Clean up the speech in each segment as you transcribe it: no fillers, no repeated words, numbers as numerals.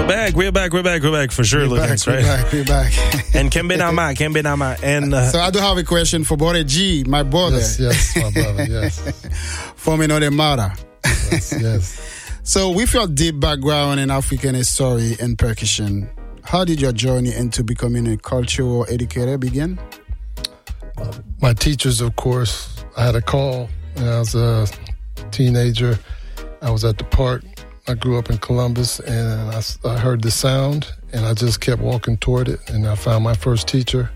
back for sure, Lucas, right? We're back. And Kembe Nama. And so I do have a question for Bore G, my brother. Yes, my brother, yes. For me, no the matter. Yes. So with your deep background in African history and percussion, how did your journey into becoming a cultural educator begin? My teachers, of course. I had a call when I was a teenager. I was at the park. I grew up in Columbus, and I heard the sound, and I just kept walking toward it, and I found my first teacher.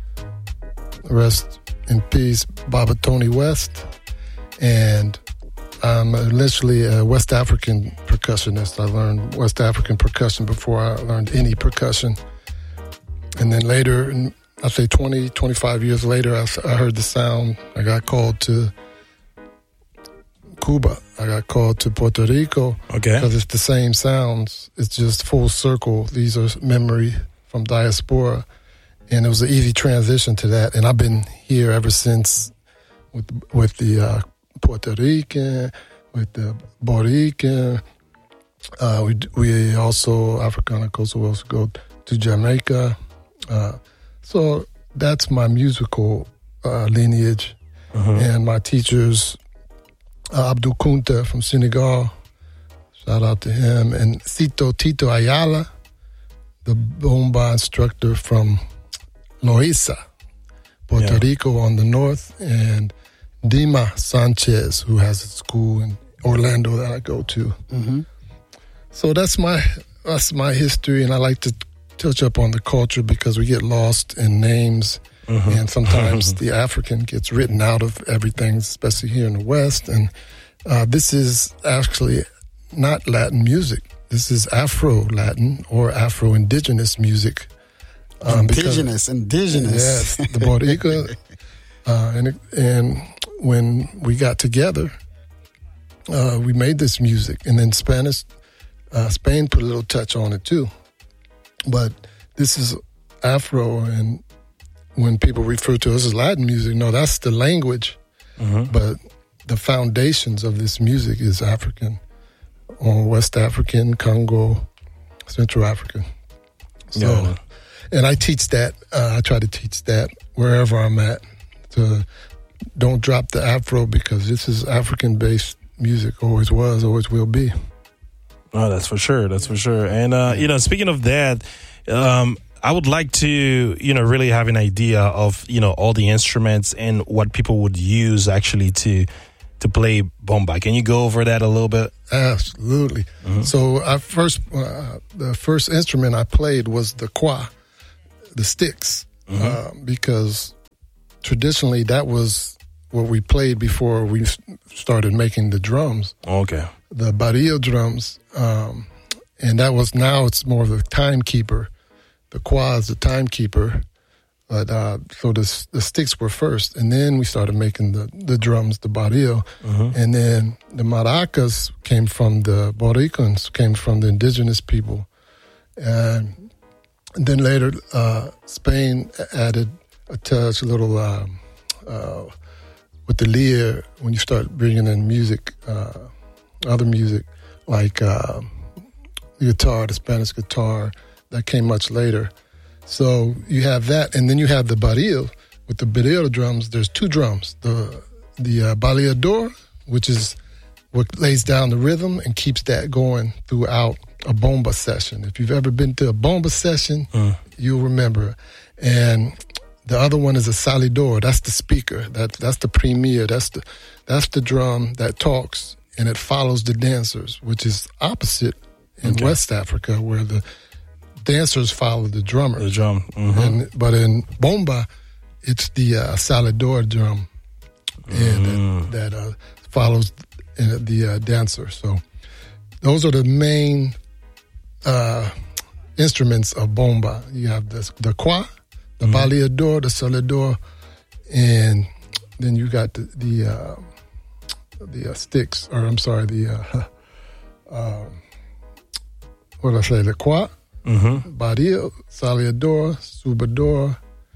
Rest in peace, Baba Tony West. And I'm literally a West African percussionist. I learned West African percussion before I learned any percussion. And then later, I say 20, 25 years later, I heard the sound. I got called to Cuba. I got called to Puerto Rico. Okay. Because it's the same sounds. It's just full circle. These are memory from diaspora. And it was an easy transition to that. And I've been here ever since with the Puerto Rican, with the Borican. We also, Africana Coast, we also go to Jamaica. So that's my musical lineage. And my teachers, Abdul Kunta from Senegal, shout out to him, and Tito Ayala, the bomba instructor from Loiza, Puerto Rico on the north, and Dima Sanchez, who has a school in Orlando that I go to. So that's my history, and I like to touch up on the culture because we get lost in names. And sometimes the African gets written out of everything, especially here in the West. And this is actually not Latin music. This is Afro-Latin or Afro-Indigenous music. Indigenous. Yes, the Boricua. And when we got together, we made this music. And then Spain put a little touch on it too. But this is Afro, and when people refer to us as Latin music, no, that's the language. But the foundations of this music is African, or West African, Congo, Central African. So, and I teach that. I try to teach that wherever I'm at. To don't drop the Afro, because this is African-based music. Always was, always will be. Oh, that's for sure. That's for sure. And speaking of that, I would like to, really have an idea of, all the instruments and what people would use actually to play bomba. Can you go over that a little bit? Absolutely. So the first instrument I played was the kwa, the sticks, because traditionally that was what we played before we started making the drums. Okay. The barrio drums, and that was, now it's more of a timekeeper. The kwa is the timekeeper, but so the sticks were first, and then we started making the drums, the barrio, and then the maracas came from the Boricans, came from the indigenous people, and then later Spain added a touch, a little with the lyre, when you start bringing in music, other music like the guitar, the Spanish guitar. That came much later. So you have that, and then you have the barril. With the barril drums, there's two drums. The baleador, which is what lays down the rhythm and keeps that going throughout a bomba session. If you've ever been to a bomba session, you'll remember. And the other one is a salidor. That's the speaker. That's the premier. That's the drum that talks, and it follows the dancers, which is opposite in West Africa, where the dancers follow the drummer. The drum. But in bomba, it's the salidor drum, and that follows the dancer. So those are the main instruments of bomba. You have the kwa, the baleador, the salidor, and then you got the sticks, or I'm sorry, what did I say? The kwa, baril, salidor, subador,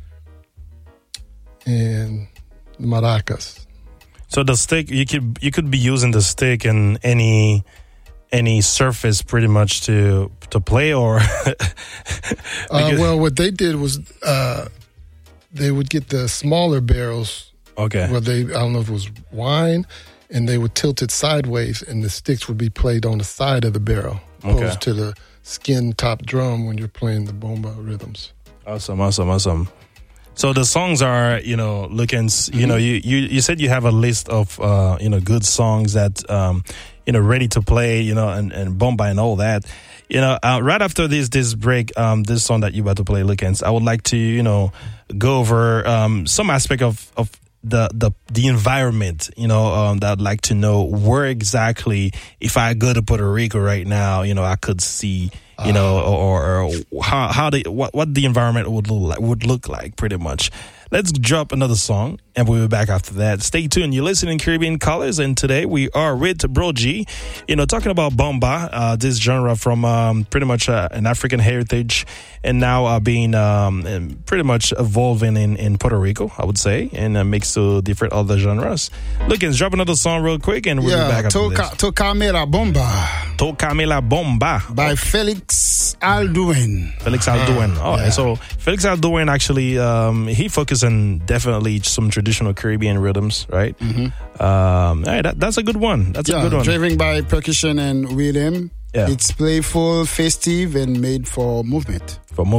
and maracas. So the stick, you could be using the stick in any surface pretty much to to play, or? Well, what they did was they would get the smaller barrels. Okay. Where I don't know if it was wine, and they would tilt it sideways, and the sticks would be played on the side of the barrel, opposed to the skin top drum when you're playing the bomba rhythms. Awesome. So the songs are, looking, you said you have a list of, good songs that, ready to play, and bomba and all that. Right after this break, this song that you're about to play, Lookins, I would like to, go over, some aspect of the environment, that I'd like to know where exactly, if I go to Puerto Rico right now, I could see, or what the environment would look like, pretty much. Let's drop another song, and we'll be back after that. Stay tuned. You're listening to Caribbean Colors, and today we are with Bro G, talking about bomba, this genre from pretty much an African heritage, and now being pretty much evolving in Puerto Rico, I would say, and mixed to different other genres. Look, let's drop another song real quick, and we'll be back after this. Toca la bomba. Toca la bomba. By Felix Alduin. So Felix Alduin actually, he focused on definitely some traditional Caribbean rhythms, right? Mm-hmm. All right, that's a good one. That's a good one. Driven by percussion and rhythm. Yeah. It's playful, festive, and made for movement.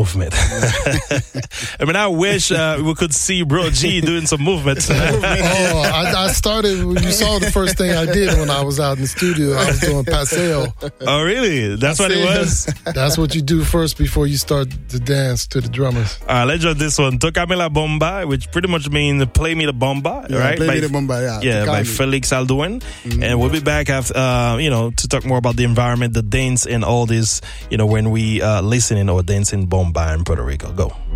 I wish we could see Bro G doing some movements. I started, when you saw the first thing I did when I was out in the studio, I was doing paseo. Oh, really? That's what it was? That's what you do first before you start to dance to the drummers. All right, let's drop this one. Tocame la bomba, which pretty much means play me the bomba, right? Play me the bomba, Yeah, by Felix Alduin. Mm-hmm. And we'll be back after, to talk more about the environment, the dance, and all this, when we listening or dancing bomba in Puerto Rico. Go.